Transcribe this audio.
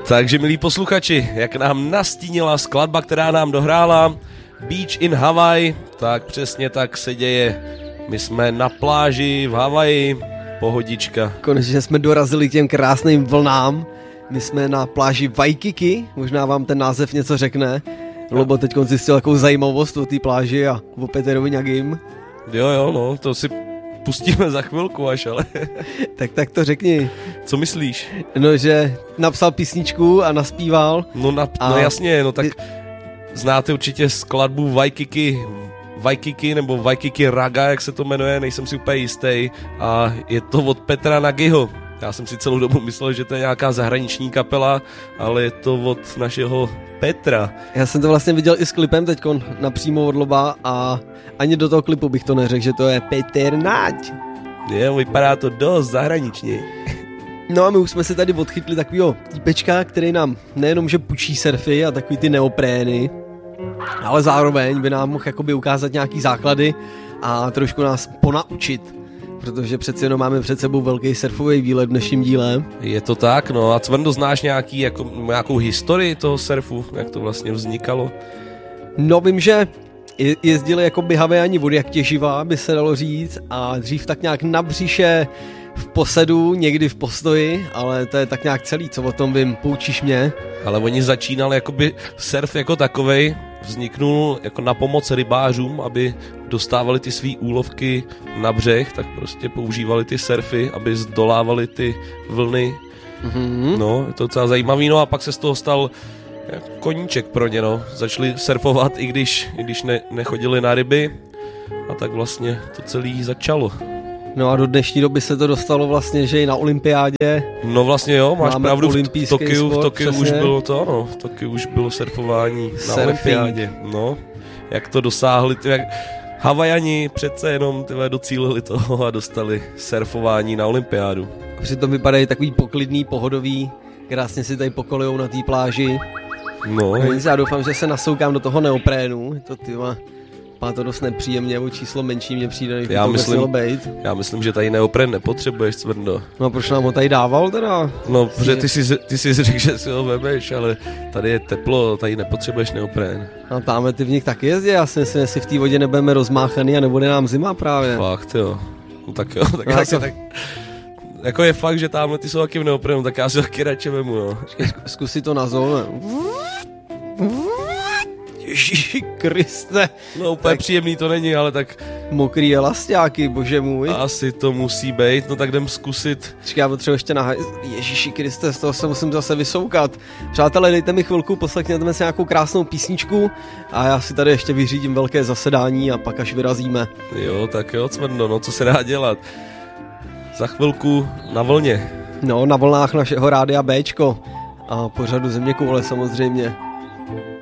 Takže milí posluchači, jak nám nastínila skladba, která nám dohrála Beach in Hawaii, tak přesně tak se děje. My jsme na pláži v Havaji, pohodička. Konečně jsme dorazili k těm krásným vlnám. My jsme na pláži Waikiki, možná vám ten název něco řekne. Lobo teď zjistil takovou zajímavost o té pláži a o Peterovi Ňagim. Jo, no, to si pustíme za chvilku až, ale... tak to řekni. Co myslíš? No, že napsal písničku a naspíval. No jasně, no tak znáte určitě skladbu Waikiki nebo Waikiki Raga, jak se to jmenuje, nejsem si úplně jistý. A je to od Petra Nagyho. Já jsem si celou dobu myslel, že to je nějaká zahraniční kapela, ale je to od našeho Petra. Já jsem to vlastně viděl i s klipem teďkon napřímo od Loba a ani do toho klipu bych to neřekl, že to je Petr Naď. Jo, vypadá to dost zahraničně. No a my už jsme si tady odchytli takovýho týpečka, který nám nejenom, že půjčí surfy a takový ty neoprény, ale zároveň by nám mohl jakoby ukázat nějaký základy a trošku nás ponaučit, protože přeci jenom máme před sebou velký surfový výlet v dnešním díle. Je to tak, no a Cvrndo, znáš nějakou historii toho surfu, jak to vlastně vznikalo? No vím, že jezdili jakoby Havajani od jak těživa, by se dalo říct, a dřív tak nějak na břiše, v posedu, někdy v postoji, ale to je tak nějak celý, co o tom vím, poučíš mě. Ale oni začínali, jakoby surf jako takovej vzniknul jako na pomoc rybářům, aby dostávali ty svý úlovky na břeh, tak prostě používali ty surfy, aby zdolávali ty vlny. Mm-hmm. No, je to docela zajímavý, no a pak se z toho stal koníček pro ně, no. Začali surfovat, i když nechodili na ryby, a tak vlastně to celý začalo. No a do dnešní doby se to dostalo vlastně, že i na olympiádě. No vlastně jo, máš pravdu, v Tokiu už bylo to, no, v Tokiu už bylo surfování na olympiádě. No, jak to dosáhli, jak Havajani přece jenom docílili toho a dostali surfování na olympiádu. Přitom vypadají takový poklidný, pohodový, krásně si tady pokolujou na té pláži. No. Já doufám, že se nasoukám do toho neoprénu, to tyva... Má to dost nepříjemně, o číslo menší mě přijde, než to muselo být. Já myslím, že tady neopren nepotřebuješ, Cvrndo. No a proč nám ho tady dával teda? No, protože ty si řekl, že si ho vemeš, ale tady je teplo, tady nepotřebuješ neopren. A tamhle ty v nich taky jezdí, já si myslím, jestli v té vodě nebudeme rozmáchaný a nebude nám zima právě. Fakt jo, no tak jo, tak no, já si tak... Jako je fakt, že tamhle ty jsou taky v neoprenu, tak já si taky radši vemu, no. Zkusí to na zóle. Ježíši Kriste. No úplně tak příjemný to není, ale tak... Mokrý elastáky, bože můj. Asi to musí být, no tak jdem zkusit. Počkej, já potřebuji ještě Ježíši Kriste, z toho se musím zase vysoukat. Přátelé, dejte mi chvilku, poslechněte si nějakou krásnou písničku a já si tady ještě vyřídím velké zasedání a pak až vyrazíme. Jo, tak jo, Cvrndo, no co se dá dělat. Za chvilku na vlně. No, na vlnách našeho rádia Bčko a pořadu Zeměkoule samozřejmě.